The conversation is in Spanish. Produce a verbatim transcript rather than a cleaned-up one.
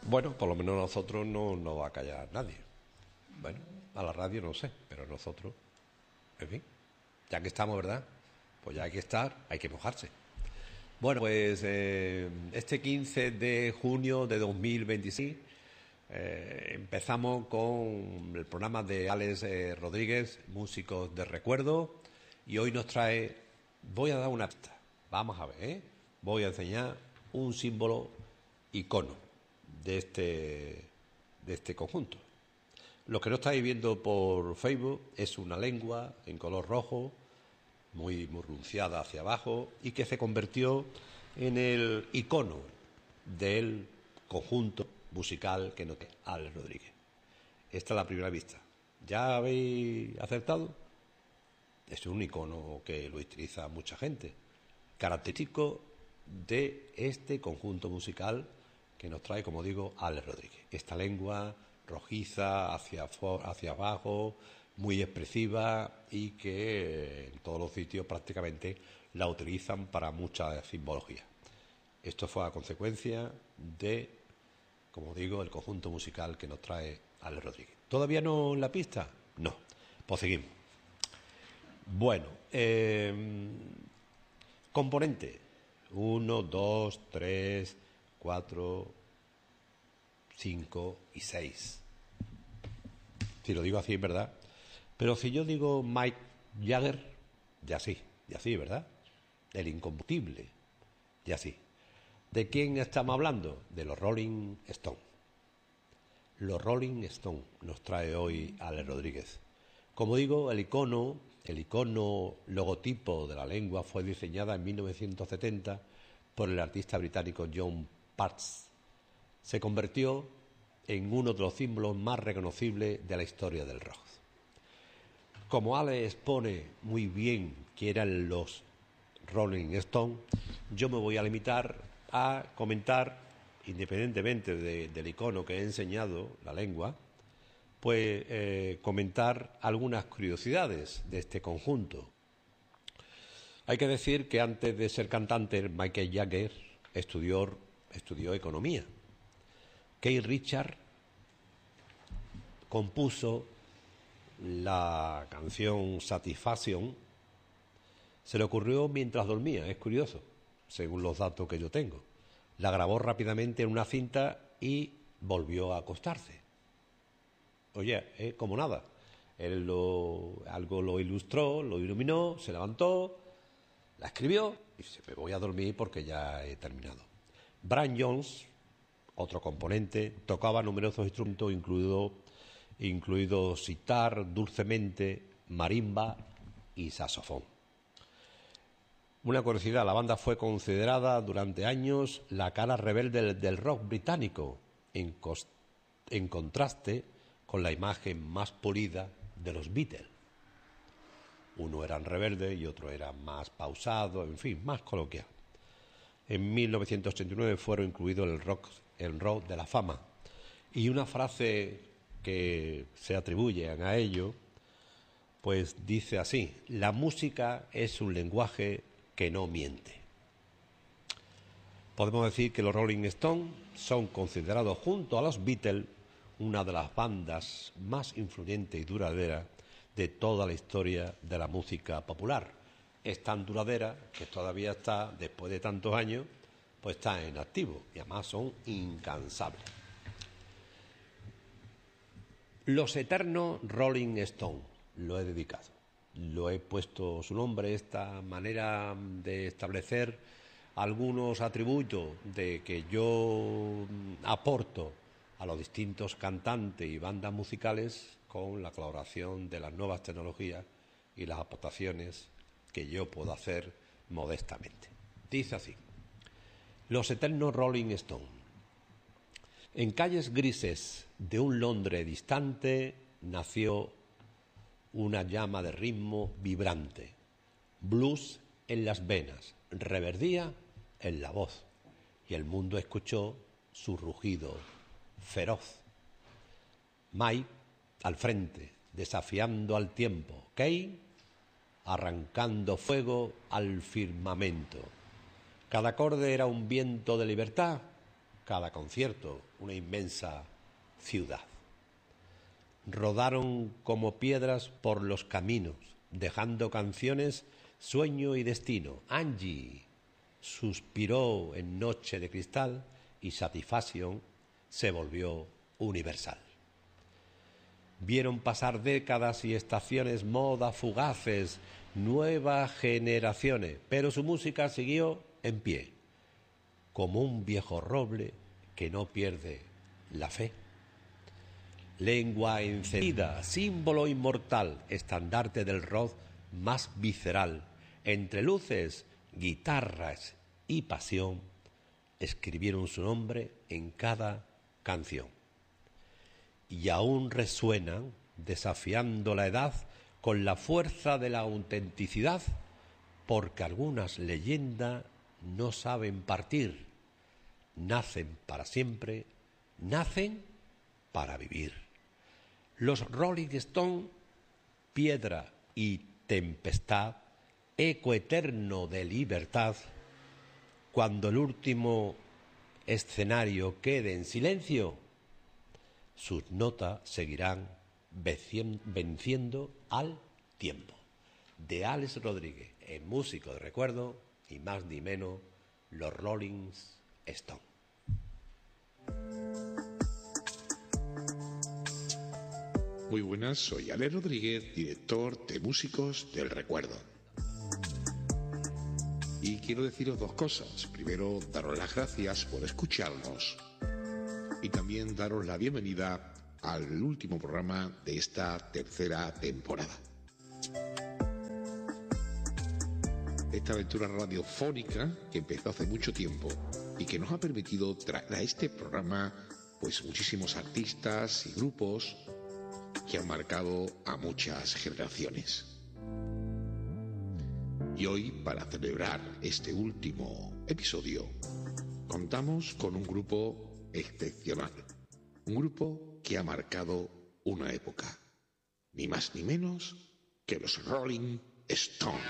Bueno, por lo menos a nosotros no nos va a callar nadie. Bueno, a la radio no sé, pero nosotros, en fin, ya que estamos, ¿verdad? Pues ya hay que estar, hay que mojarse. Bueno, pues eh, este quince de junio de dos mil veintiséis eh, empezamos con el programa de Alex eh, Rodríguez, Músicos de Recuerdo, y hoy nos trae, voy a dar una pista, vamos a ver, ¿eh? Voy a enseñar un símbolo icono de este, de este conjunto. Lo que no estáis viendo por Facebook es una lengua en color rojo, muy pronunciada hacia abajo, y que se convirtió en el icono del conjunto musical que noté Alex Rodríguez. Esta es la primera vista. ¿Ya habéis acertado? Es un icono que lo utiliza mucha gente, característico de este conjunto musical que nos trae, como digo, Alex Rodríguez. Esta lengua rojiza, hacia, hacia abajo, muy expresiva, y que en todos los sitios prácticamente la utilizan para mucha simbología. Esto fue a consecuencia de, como digo, el conjunto musical que nos trae Alex Rodríguez. ¿Todavía no en la pista? No. Pues seguimos. Bueno, eh, componente. Uno, dos, tres, cuatro, cinco y seis. Si lo digo así, es verdad. Pero si yo digo Mike Jagger, ya sí, ya sí, ¿verdad? El incombustible, ya sí. ¿De quién estamos hablando? De los Rolling Stones. Los Rolling Stones nos trae hoy Alex Rodríguez. Como digo, el icono, el icono logotipo de la lengua fue diseñada en mil novecientos setenta por el artista británico John Parks. Se convirtió en uno de los símbolos más reconocibles de la historia del rock. Como Alex expone muy bien quién eran los Rolling Stones, yo me voy a limitar a comentar, independientemente de, del icono que he enseñado, la lengua, pues eh, comentar algunas curiosidades de este conjunto. Hay que decir que antes de ser cantante, Michael Jagger estudió, estudió economía. Keith Richards compuso la canción Satisfaction. Se le ocurrió mientras dormía, es curioso, según los datos que yo tengo. La grabó rápidamente en una cinta y volvió a acostarse. Oye, eh, como nada. Él lo, algo lo ilustró, lo iluminó, se levantó, la escribió y dice, me voy a dormir porque ya he terminado. Brian Jones, otro componente, tocaba numerosos instrumentos, incluido, incluido sitar, dulcemente, marimba y saxofón. Una curiosidad, la banda fue considerada durante años la cara rebelde del, del rock británico, en, cos, en contraste con la imagen más pulida de los Beatles. Uno eran rebeldes y otro era más pausado, en fin, más coloquial. En mil novecientos ochenta y nueve fueron incluidos en el rock, el rock de la fama. Y una frase que se atribuye a ello, pues dice así: la música es un lenguaje que no miente. Podemos decir que los Rolling Stones son considerados, junto a los Beatles, una de las bandas más influyentes y duraderas de toda la historia de la música popular. Es tan duradera que todavía está, después de tantos años, pues está en activo, y además son incansables. Los eternos Rolling Stones, lo he dedicado. Lo he puesto su nombre, esta manera de establecer algunos atributos de que yo aporto a los distintos cantantes y bandas musicales con la colaboración de las nuevas tecnologías y las aportaciones que yo puedo hacer modestamente. Dice así: los eternos Rolling Stones. En calles grises de un Londres distante nació una llama de ritmo vibrante, blues en las venas, reverdía en la voz, y el mundo escuchó su rugido feroz. Mike al frente, desafiando al tiempo, Kay arrancando fuego al firmamento. Cada acorde era un viento de libertad, cada concierto una inmensa ciudad. Rodaron como piedras por los caminos, dejando canciones, sueño y destino. Angie suspiró en Noche de Cristal y Satisfaction se volvió universal. Vieron pasar décadas y estaciones, modas fugaces, nuevas generaciones, pero su música siguió en pie, como un viejo roble que no pierde la fe. Lengua encendida, símbolo inmortal, estandarte del rock más visceral, entre luces, guitarras y pasión, escribieron su nombre en cada canción. Y aún resuenan, desafiando la edad, con la fuerza de la autenticidad, porque algunas leyendas no saben partir, nacen para siempre, nacen para vivir. Los Rolling Stones, piedra y tempestad, eco eterno de libertad, cuando el último escenario quede en silencio, sus notas seguirán venciendo al tiempo. De Alex Rodríguez, el músico de recuerdo, y más ni menos, los Rolling Stones. Muy buenas, soy Alex Rodríguez, director de Músicos del Recuerdo. Y quiero deciros dos cosas. Primero, daros las gracias por escucharnos. Y también daros la bienvenida al último programa de esta tercera temporada. Esta aventura radiofónica que empezó hace mucho tiempo y que nos ha permitido traer a este programa pues muchísimos artistas y grupos que han marcado a muchas generaciones. Y hoy, para celebrar este último episodio, contamos con un grupo excepcional, un grupo que ha marcado una época, ni más ni menos que los Rolling Stones.